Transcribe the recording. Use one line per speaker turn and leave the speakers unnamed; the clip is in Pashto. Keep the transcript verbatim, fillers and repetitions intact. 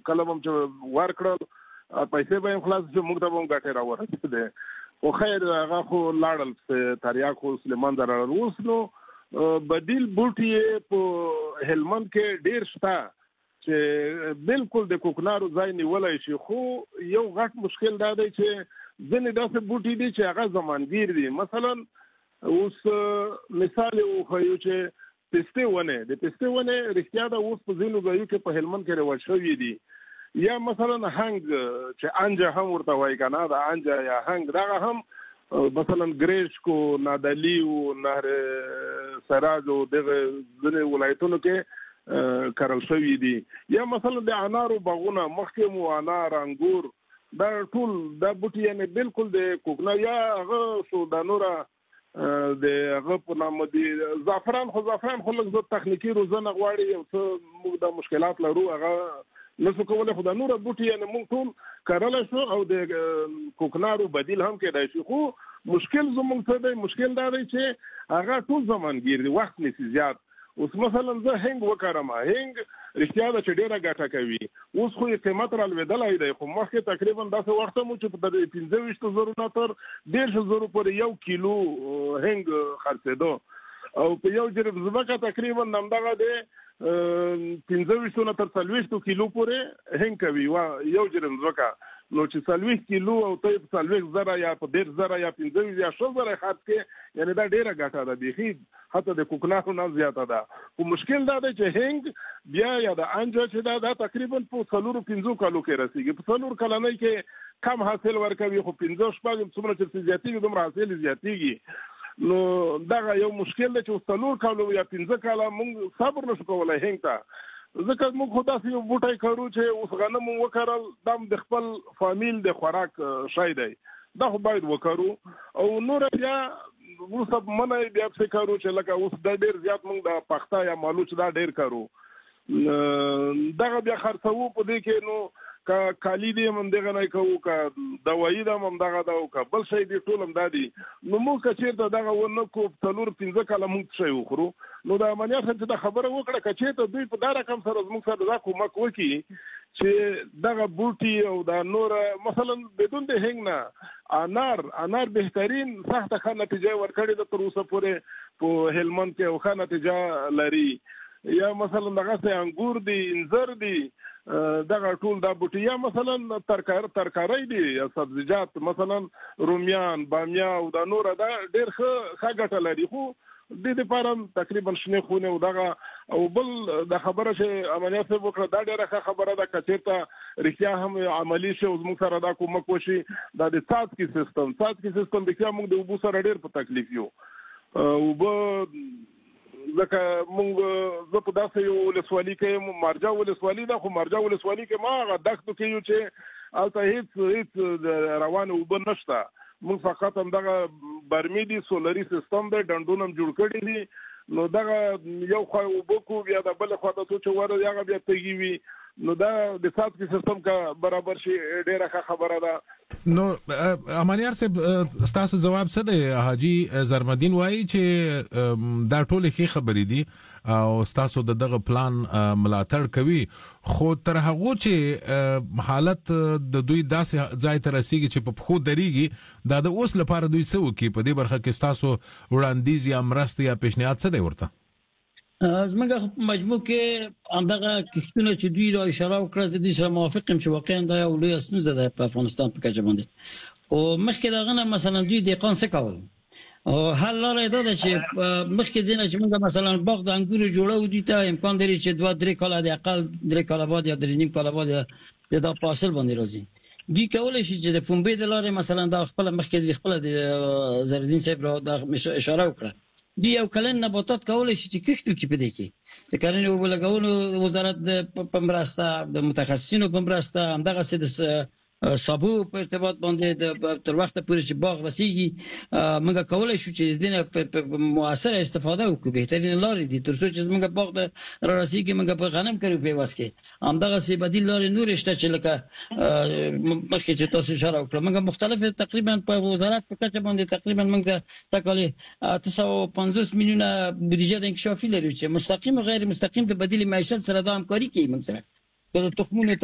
کله هم چې ورکړل پیسې به هم خلاص شي، موږ ته به هم ګټې راورسېدې. خو خیر هغه خو لاړل تریاک خو سلیمان ته راړل. اوس نو بدیل بوټي په هلمند کې ډېر شته چې بالکل د کوکنارو ځای نیولی شي، خو یو غټ مشکل دا دی چې ځینې داسې بوټي دي چې هغه زمانګیر دي. مثلا اوس مثال یې وښیو چې پستې ونې، د پستې ونې رښتیا ده اوس په ځینو ځایو کې په هلمند کې رواج شوي دي. یا مثلا هنګ چې انجه هم ورته وایي که نه، د انجه یا هنګ دغه هم مثلا ګریش کو، نادعلي و، نهر سراج و دغه ځینې ولایتونو کې کرل شوي دي. یا مثلا د انارو باغونه مخکې مو انار، انګور، دا ټول دا بوټي یعنې بالکل د کوکنار یا هغه شو دا نوره د هغه په نامه دي زعفران. خو زعفران خو لږ زه تخنیکي روزنه غواړي، یو څه موږ دا مشکلات لرو هغه نسو کولی. خو دا نوره بوټي یعنې موږ ټول کرلی شو او د کوکنارو بدیل هم کېدای شي. خو مشکل زموږ څه دی؟ مشکل دا دی چې هغه ټول زمانګیر دي، وخت نیسي زیات. اوس مثلا زه هنګ وکړم، هنګ رښتیا ده چې ډېره ګټه کوي. اوس خو یې قیمت رالوېدلی دی، خو مخکې تقریبا داسې وخت هم و چې په پنځه ویشتو زرو نه تر دېرشو زرو پورې یو کیلو هنګ خرڅېده، او په یو جرب ځمکه تقریبا همدغه دی پنځه ویشتو نه تر څلوېښتو کیلو پورې هنګ کوي یو جرم ځمکه. نو چې څلوېښت کیلو او ته یې په څلوېښت زره یا په دېرش زره یا پنځه ویشت یا شل زره یې خرڅ کړې، یعنې دا ډېره ګټه ده، بیخي حتی د کوکنارو نه زیاته ده. خو مشکل دا دی چې هنګ بیا یا د انجه چې دا دا تقریبا په څلورو پنځو کالو کې رسېږي. په څلور کلنۍ کې کم حاصل ورکوي، خو پنځه شپږ څومره چې زیاتېږي دومره حاصل زیاتېږي. نو دغه یو مشکل دی چې څلور کالو یا پنځه کاله موږ صبر نشو کولی هنګ ته. ځکه موږ خو داسې یو بوټی کرو چې اوس غنم وکرل، دا د خپل فامیل د خوراک شی دی، دا خو باید وکرو. او نور بیا وروسته منی بیا پسې کرو چې لکه اوس دا ډېر زیات موږ د پخته یا مالوچ دا ډېر کرو. دغه بیا خرڅوو په دې کې نو که کالی دی هم همدغه نه کوو، که دوایي ده هم همدغه ده، او که بل شی دی ټول همدا دي. نو موږ که چېرته دغه ونه کړو څلور پنځه کاله موږ شی وخورو، نو د امنیت صاحب چې دا خبره وکړه که چېرته دوی په دا رقم سره زموږ سره دا کومک وکړي چې دغه بوټي او دا نور مثلا بدون د هنګ نه انار انار بهترین سخته ښه نتیجه ورکړې ده تر اوسه پورې په هلمند کې، او ښه نتیجه لري. یا مثلا دغسې انګور دي، انځر دي، دغه ټول دا بوټي. یا مثلا ترکار ترکاری دي یا سبزیجات، مثلا رومیان، بامیه او دا نور دا ډېر ښه ښه ګټه لري. خو دې دپاره تقریبا شنې خونې او دغه او بل دا خبره چې امنیت صاحب وکړه دا ډېره ښه خبره ده. که چېرته رښتیا هم عملي شي او زموږ سره دا کومک وشي، دا د څاڅکي سیستم څاڅکي سیستم رښتیا موږ د اوبو سره ډېر په تکلیف یو. اوبه ځکه موږ زه په داسې یو ولسوالي کې یم، مارجه ولسوالي ده، خو مارجه ولسوالي کې ما هغه دښتو کې یو چې هلته هېڅ هېڅ روانې اوبه نشته. موږ فقط همدغه برمې دي، سولري سیستم دی، ډنډونه هم جوړ کړي دي. نو دغه یو خوا اوبه کو، بیا د بلې خوا ته څو چې ور هغه بیا تږي وي. نو دا د څاڅکي سیستم که برابر شي ډېره ښه خبره ده.
نو امانیار صاحب ستاسو ځواب څه دی؟ حاجي زرمدین وایي چې دا ټولې ښې خبرې دي او ستاسو د دغه پلان ملاتړ کوي، خو تر هغو چې حالت د دوی داسې ځای ته رسیږي چې په پښو درېږي، دا د اوس لپاره دوی څه وکړي؟ په دې برخه کې ستاسو وړاندیز یا مرسته یا پیشنهاد څه دی ورته؟
زموږ مجموع کې همدغه کښتونه چې دوی را اشاره وکړه، زه دوی سره موافق یم چې واقعا دا یو لویه ستونزه ده په افغانستان په کچه باندې. خو مخکې د هغه نه مثلا دوی دهقان څه کول؟ او حل لاره یې دا ده چې مخکې دې نه چې موږ مثلا باغ د انګورو جوړو، دوی ته امکان لري چې دوه درې کاله د اقل درې کاله بعد یا درې نیم کاله بعد د دا په حاصل باندې راځي. دوی کولی شي چې د پنبې د لارې مثلا دا خپله مخکې خپله د زرالدین صاحب را اشاره وکړه، دوی یو کلن نباتات کولی شي چې کښت وکړي په دې کې د کرنې اوبه لګولو وزارت په مرسته، د متخصصینو په مرسته، همدغسې د سابو په ارتباط باندې تر وخته پورې چې باغ رسیږي موږ کولی شو چې د دې نه په مؤثره استفاده وکړو. بهترین لارې دي تر څو چې زموږ باغ ته را رسیږي موږ په غنم کرو په عوض کې. همدغسې بدیل لارې نورې شته چې لکه مخکې چې تاسو اشاره وکړه، موږ مختلف تقریبا په وزارت په کچه باندې تقریبا موږ د تکالي اته سوه او پنځوس میلیونه بودیجه د انکشافي لرو چې مستقیم او غیر مستقیم د بدیل معیشت سره دا همکاري کوي موږ سره د تخمونو